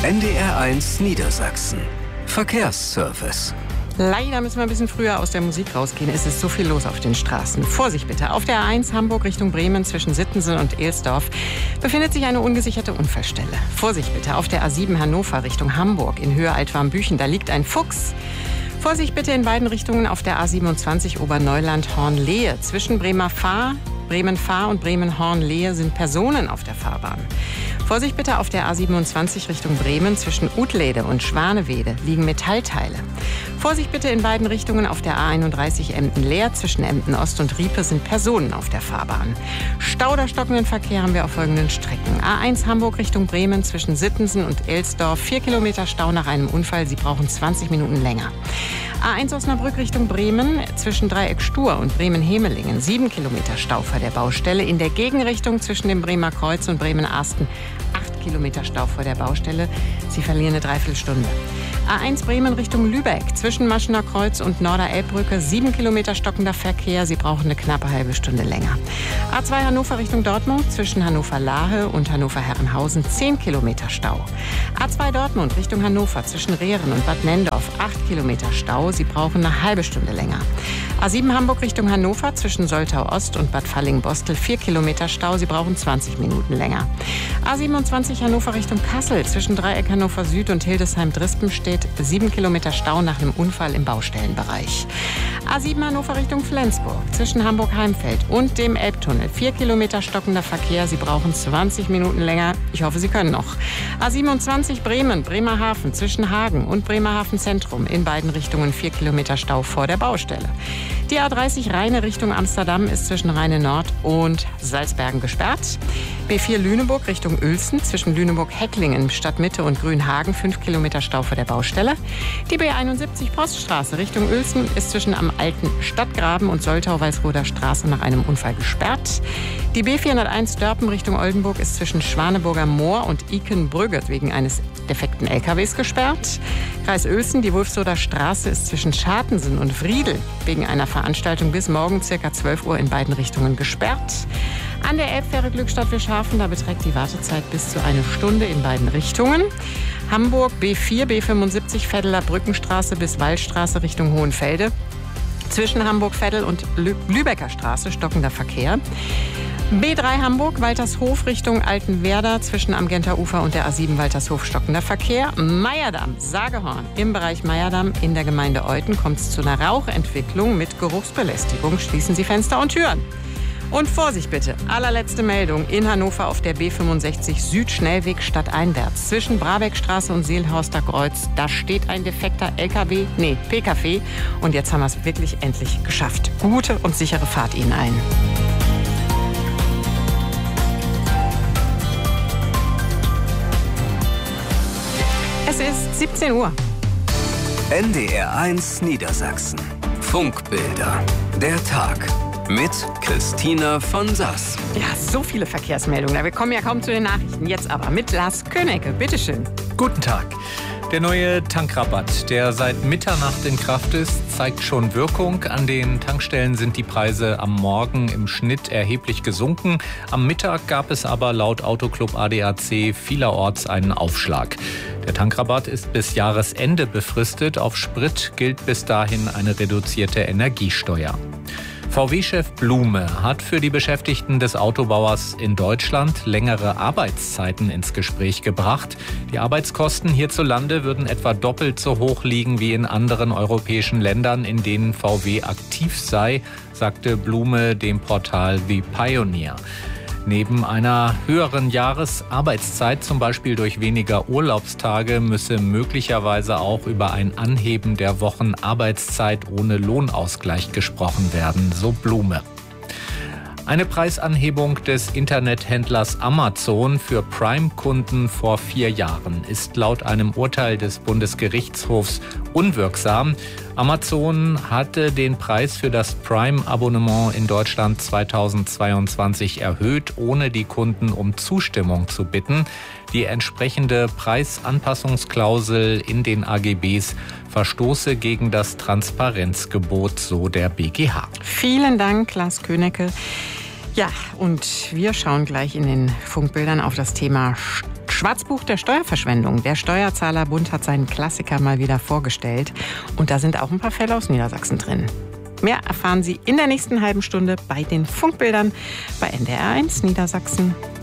NDR1 Niedersachsen. Verkehrsservice. Leider müssen wir ein bisschen früher aus der Musik rausgehen. Es ist so viel los auf den Straßen. Vorsicht bitte. Auf der A1 Hamburg Richtung Bremen zwischen Sittensen und Ehlsdorf befindet sich eine ungesicherte Unfallstelle. Vorsicht bitte. Auf der A7 Hannover Richtung Hamburg in Höhe Altwarmbüchen. Da liegt ein Fuchs. Vorsicht bitte in beiden Richtungen auf der A27 Oberneuland-Hornlehe. Zwischen Bremen-Fahr und Bremen-Hornlehe sind Personen auf der Fahrbahn. Vorsicht bitte auf der A27 Richtung Bremen zwischen Utlede und Schwanewede liegen Metallteile. Vorsicht bitte in beiden Richtungen auf der A31 Emden-Leer. Zwischen Emden-Ost und Riepe sind Personen auf der Fahrbahn. Stau oder stockenden Verkehr haben wir auf folgenden Strecken. A1 Hamburg Richtung Bremen zwischen Sittensen und Elsdorf. 4 Kilometer Stau nach einem Unfall. Sie brauchen 20 Minuten länger. A1 Osnabrück Richtung Bremen zwischen Dreieck Stur und Bremen-Hemelingen. 7 Kilometer Stau vor der Baustelle. In der Gegenrichtung zwischen dem Bremer Kreuz und Bremen-Arsten 8 Kilometer Stau vor der Baustelle. Sie verlieren eine Dreiviertelstunde. A1 Bremen Richtung Lübeck zwischen Maschener Kreuz und Norderelbbrücke 7 Kilometer stockender Verkehr. Sie brauchen eine knappe halbe Stunde länger. A2 Hannover Richtung Dortmund zwischen Hannover-Lahe und Hannover-Herrenhausen 10 Kilometer Stau. A2 Dortmund Richtung Hannover zwischen Rehren und Bad Nendorf 8 Kilometer Stau. Sie brauchen eine halbe Stunde länger. A7 Hamburg Richtung Hannover zwischen Soltau-Ost und Bad Falling-Bostel 4 Kilometer Stau. Sie brauchen 20 Minuten länger. A27 Hannover Richtung Kassel zwischen Dreieck Hannover Süd und Hildesheim-Drispen steht 7 Kilometer Stau nach einem Unfall im Baustellenbereich. A7 Hannover Richtung Flensburg zwischen Hamburg-Heimfeld und dem Elbtunnel 4 Kilometer stockender Verkehr. Sie brauchen 20 Minuten länger. Ich hoffe, Sie können noch. A27 Bremen, Bremerhaven zwischen Hagen und Bremerhaven Zentrum in beiden Richtungen 4 Kilometer Stau vor der Baustelle. Die A30 Rheine Richtung Amsterdam ist zwischen Rheine Nord und Salzbergen gesperrt. B4 Lüneburg Richtung Uelzen zwischen Lüneburg-Hecklingen, Stadtmitte und Grünhagen 5 Kilometer Stau vor der Baustelle. Die B71 Poststraße Richtung Uelzen ist zwischen am alten Stadtgraben und Soltau-Walsroder Straße nach einem Unfall gesperrt. Die B401 Dörpen Richtung Oldenburg ist zwischen Schwaneburger Moor und Ikenbrügge wegen eines defekten LKWs gesperrt. Kreis Uelzen, die Wulfsoder Straße ist zwischen Schartensen und Friedel wegen einer Veranstaltung bis morgen ca. 12 Uhr in beiden Richtungen gesperrt. An der Elbfähre Glückstadt-Wilschafen, da beträgt die Wartezeit bis zu eine Stunde in beiden Richtungen. Hamburg B4, B75 Veddeler Brückenstraße bis Wallstraße Richtung Hohenfelde. Zwischen Hamburg-Veddel und Lübecker Straße stockender Verkehr. B3 Hamburg, Waltershof Richtung Altenwerder zwischen am Genter Ufer und der A7 Waltershof stockender Verkehr. Meyerdamm, Sagehorn. Im Bereich Meyerdamm in der Gemeinde Euthen kommt es zu einer Rauchentwicklung mit Geruchsbelästigung. Schließen Sie Fenster und Türen. Und Vorsicht bitte, allerletzte Meldung in Hannover auf der B65 Südschnellweg stadteinwärts. Zwischen Brabeckstraße und Seelhorster Kreuz, da steht ein defekter PKW. Und jetzt haben wir es wirklich endlich geschafft. Gute und sichere Fahrt Ihnen allen. Es ist 17 Uhr. NDR1 Niedersachsen. Funkbilder. Der Tag. Mit Christina von Sass. Ja, so viele Verkehrsmeldungen. Wir kommen ja kaum zu den Nachrichten. Jetzt aber mit Lars Könecke. Bitteschön. Guten Tag. Der neue Tankrabatt, der seit Mitternacht in Kraft ist, zeigt schon Wirkung. An den Tankstellen sind die Preise am Morgen im Schnitt erheblich gesunken. Am Mittag gab es aber laut Autoclub ADAC vielerorts einen Aufschlag. Der Tankrabatt ist bis Jahresende befristet. Auf Sprit gilt bis dahin eine reduzierte Energiesteuer. VW-Chef Blume hat für die Beschäftigten des Autobauers in Deutschland längere Arbeitszeiten ins Gespräch gebracht. Die Arbeitskosten hierzulande würden etwa doppelt so hoch liegen wie in anderen europäischen Ländern, in denen VW aktiv sei, sagte Blume dem Portal The Pioneer. Neben einer höheren Jahresarbeitszeit, zum Beispiel durch weniger Urlaubstage, müsse möglicherweise auch über ein Anheben der Wochenarbeitszeit ohne Lohnausgleich gesprochen werden, so Blume. Eine Preisanhebung des Internethändlers Amazon für Prime-Kunden vor 4 Jahren ist laut einem Urteil des Bundesgerichtshofs unwirksam. Amazon hatte den Preis für das Prime-Abonnement in Deutschland 2022 erhöht, ohne die Kunden um Zustimmung zu bitten. Die entsprechende Preisanpassungsklausel in den AGBs verstoße gegen das Transparenzgebot, so der BGH. Vielen Dank, Lars Könecke. Ja, und wir schauen gleich in den Funkbildern auf das Thema Schwarzbuch der Steuerverschwendung. Der Steuerzahlerbund hat seinen Klassiker mal wieder vorgestellt. Und da sind auch ein paar Fälle aus Niedersachsen drin. Mehr erfahren Sie in der nächsten halben Stunde bei den Funkbildern bei NDR1 Niedersachsen.